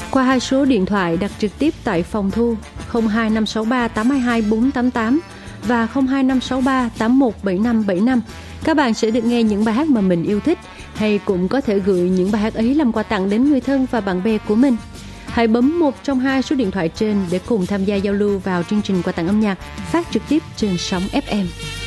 Qua 2 số điện thoại đặt trực tiếp tại phòng thu 02563 822 488 và 02563 817575. Các bạn sẽ được nghe những bài hát mà mình yêu thích, hay cũng có thể gửi những bài hát ấy làm quà tặng đến người thân và bạn bè của mình. Hãy bấm một trong 2 số điện thoại trên để cùng tham gia giao lưu vào chương trình quà tặng âm nhạc phát trực tiếp trên sóng FM.